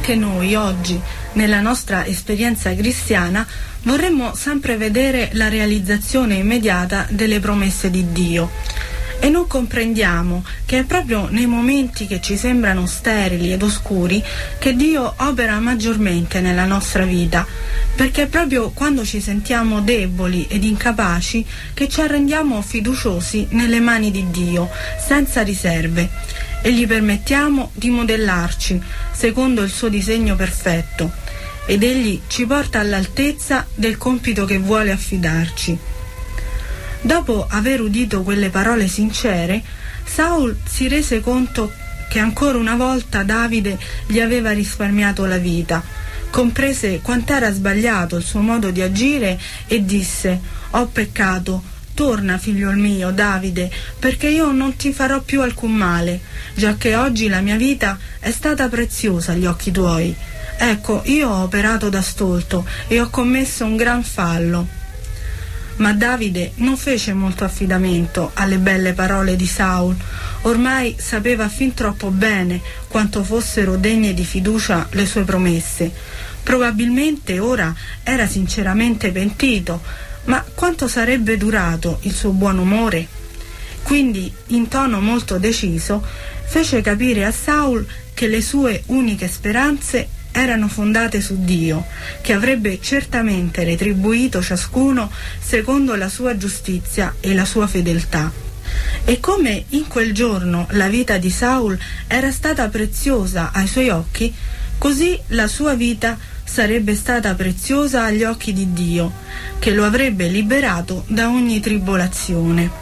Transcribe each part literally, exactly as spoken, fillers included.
anche noi oggi, nella nostra esperienza cristiana, vorremmo sempre vedere la realizzazione immediata delle promesse di Dio. E non comprendiamo che è proprio nei momenti che ci sembrano sterili ed oscuri che Dio opera maggiormente nella nostra vita, perché è proprio quando ci sentiamo deboli ed incapaci che ci arrendiamo fiduciosi nelle mani di Dio, senza riserve, e gli permettiamo di modellarci secondo il suo disegno perfetto, ed egli ci porta all'altezza del compito che vuole affidarci. Dopo aver udito quelle parole sincere, Saul si rese conto che ancora una volta Davide gli aveva risparmiato la vita, comprese quant'era sbagliato il suo modo di agire e disse: «Ho peccato, torna, figliol mio, Davide, perché io non ti farò più alcun male, giacché oggi la mia vita è stata preziosa agli occhi tuoi. Ecco, io ho operato da stolto e ho commesso un gran fallo». Ma Davide non fece molto affidamento alle belle parole di Saul. Ormai sapeva fin troppo bene quanto fossero degne di fiducia le sue promesse. Probabilmente ora era sinceramente pentito, ma quanto sarebbe durato il suo buon umore? Quindi, in tono molto deciso, fece capire a Saul che le sue uniche speranze erano fondate su Dio, che avrebbe certamente retribuito ciascuno secondo la sua giustizia e la sua fedeltà. E come in quel giorno la vita di Saul era stata preziosa ai suoi occhi, così la sua vita sarebbe stata preziosa agli occhi di Dio, che lo avrebbe liberato da ogni tribolazione.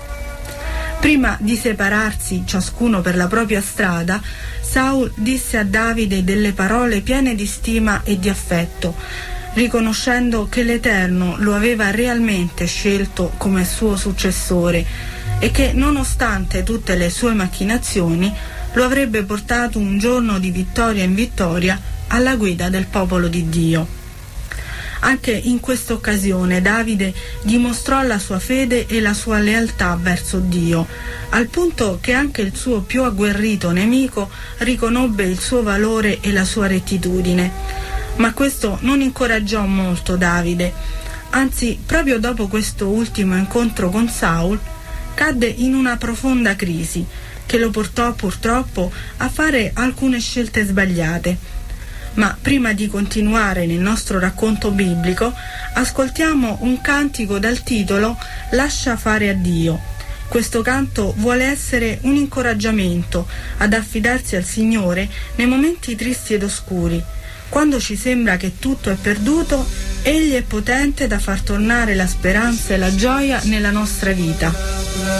Prima di separarsi ciascuno per la propria strada, Saul disse a Davide delle parole piene di stima e di affetto, riconoscendo che l'Eterno lo aveva realmente scelto come suo successore e che, nonostante tutte le sue macchinazioni, lo avrebbe portato un giorno di vittoria in vittoria alla guida del popolo di Dio. Anche in questa occasione Davide dimostrò la sua fede e la sua lealtà verso Dio, al punto che anche il suo più agguerrito nemico riconobbe il suo valore e la sua rettitudine. Ma questo non incoraggiò molto Davide, anzi, proprio dopo questo ultimo incontro con Saul, cadde in una profonda crisi che lo portò purtroppo a fare alcune scelte sbagliate. Ma prima di continuare nel nostro racconto biblico, ascoltiamo un cantico dal titolo «Lascia fare a Dio». Questo canto vuole essere un incoraggiamento ad affidarsi al Signore nei momenti tristi ed oscuri. Quando ci sembra che tutto è perduto, Egli è potente da far tornare la speranza e la gioia nella nostra vita.